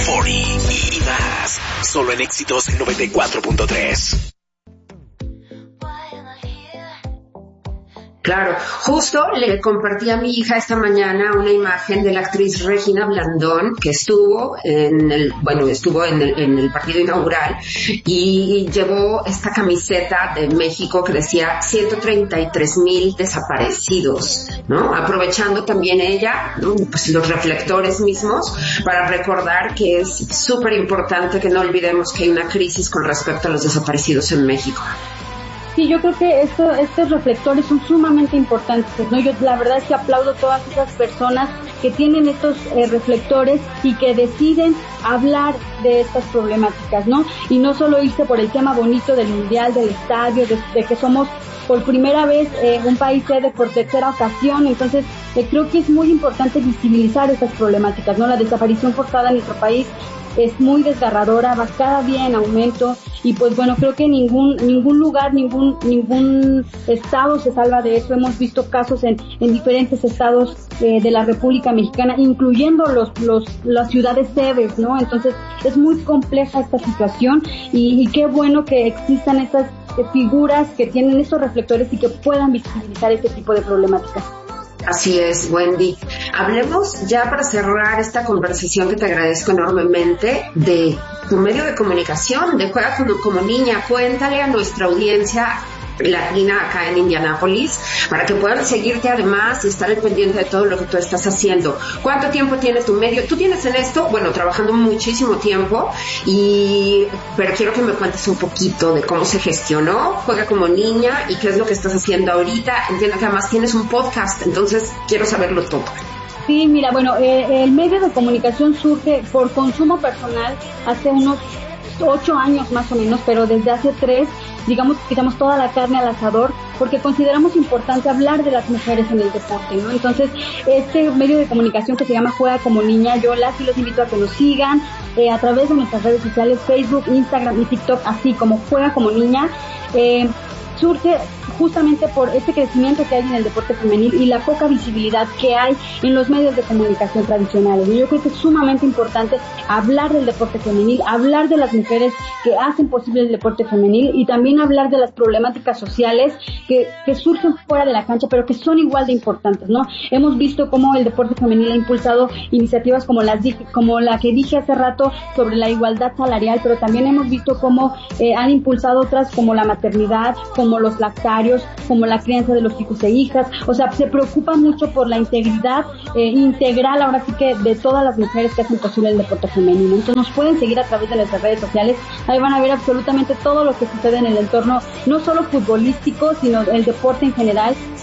UB40 y más. Solo en Éxitos 94.3. Claro, justo le compartí a mi hija esta mañana una imagen de la actriz Regina Blandón, que estuvo en el partido inaugural y llevó esta camiseta de México que decía 133,000 desaparecidos, ¿no? Aprovechando también ella, ¿no?, pues los reflectores mismos para recordar que es súper importante que no olvidemos que hay una crisis con respecto a los desaparecidos en México. Sí, yo creo que estos reflectores son sumamente importantes, ¿no? Yo la verdad es que aplaudo a todas esas personas que tienen estos reflectores y que deciden hablar de estas problemáticas, ¿no? Y no solo irse por el tema bonito del mundial, del estadio, de que somos por primera vez un país sede por tercera ocasión. Entonces creo que es muy importante visibilizar estas problemáticas, ¿no? La desaparición forzada en nuestro país es muy desgarradora, va cada día en aumento y pues bueno, creo que ningún lugar, ningún estado se salva de eso. Hemos visto casos en diferentes estados de la República Mexicana, incluyendo las ciudades sedes, ¿no? Entonces es muy compleja esta situación y qué bueno que existan estas figuras que tienen estos reflectores y que puedan visibilizar este tipo de problemáticas. Así es, Wendy. Hablemos ya para cerrar esta conversación, que te agradezco enormemente, de tu medio de comunicación, de Juega como Niña. Cuéntale a nuestra audiencia latina acá en Indianápolis para que puedan seguirte además y estar al pendiente de todo lo que tú estás haciendo. ¿Cuánto tiempo tiene tu medio? Tú tienes en esto, bueno, trabajando muchísimo tiempo, pero quiero que me cuentes un poquito de cómo se gestionó Juega como Niña y qué es lo que estás haciendo ahorita. Entiendo que además tienes un podcast, entonces quiero saberlo todo. Sí, mira, bueno, el medio de comunicación surge por consumo personal hace unos 8 años más o menos, pero desde hace 3, digamos, quitamos toda la carne al asador porque consideramos importante hablar de las mujeres en el deporte, ¿no? Entonces, este medio de comunicación que se llama Juega como Niña, yo los invito a que nos sigan a través de nuestras redes sociales, Facebook, Instagram y TikTok, así como Juega como Niña. Surge justamente por este crecimiento que hay en el deporte femenil y la poca visibilidad que hay en los medios de comunicación tradicionales. Yo creo que es sumamente importante hablar del deporte femenil, hablar de las mujeres que hacen posible el deporte femenil y también hablar de las problemáticas sociales que surgen fuera de la cancha, pero que son igual de importantes, ¿no? Hemos visto cómo el deporte femenil ha impulsado iniciativas como la que dije hace rato sobre la igualdad salarial, pero también hemos visto cómo han impulsado otras como la maternidad, como los lactarios, como la crianza de los hijos e hijas. O sea, se preocupa mucho por la integridad integral, ahora sí que de todas las mujeres que hacen posible el deporte femenino. Entonces nos pueden seguir a través de nuestras redes sociales, ahí van a ver absolutamente todo lo que sucede en el entorno, no solo futbolístico, sino el deporte en general.